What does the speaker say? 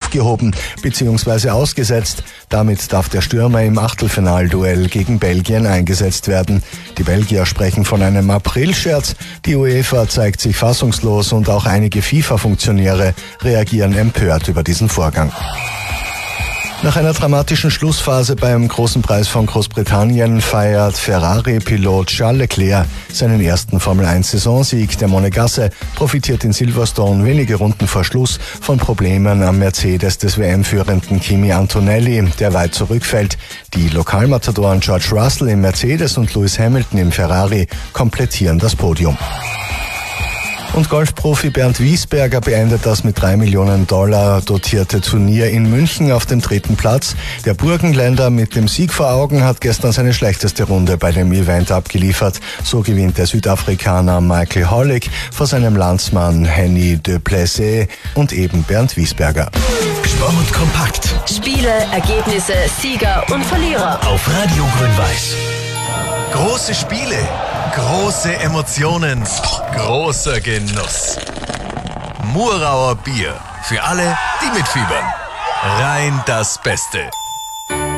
aufgehoben bzw. ausgesetzt. Damit darf der Stürmer im Achtelfinalduell gegen Belgien eingesetzt werden. Die Belgier sprechen von einem Aprilscherz. Die UEFA zeigt sich fassungslos und auch einige FIFA-Funktionäre reagieren empört über diesen Vorgang. Nach einer dramatischen Schlussphase beim Großen Preis von Großbritannien feiert Ferrari-Pilot Charles Leclerc seinen ersten Formel-1-Saisonsieg. Der Monegasse profitiert in Silverstone wenige Runden vor Schluss von Problemen am Mercedes des WM-führenden Kimi Antonelli, der weit zurückfällt. Die Lokalmatadoren George Russell im Mercedes und Lewis Hamilton im Ferrari komplettieren das Podium. Und Golfprofi Bernd Wiesberger beendet das mit $3 Millionen dotierte Turnier in München auf dem 3. Platz. Der Burgenländer mit dem Sieg vor Augen hat gestern seine schlechteste Runde bei dem Event abgeliefert. So gewinnt der Südafrikaner Michael Hollick vor seinem Landsmann Henny de Plessis und eben Bernd Wiesberger. Sport kompakt. Spiele, Ergebnisse, Sieger und Verlierer. Auf Radio Grün-Weiß. Große Spiele, große Emotionen, großer Genuss. Murauer Bier, für alle, die mitfiebern. Rein das Beste.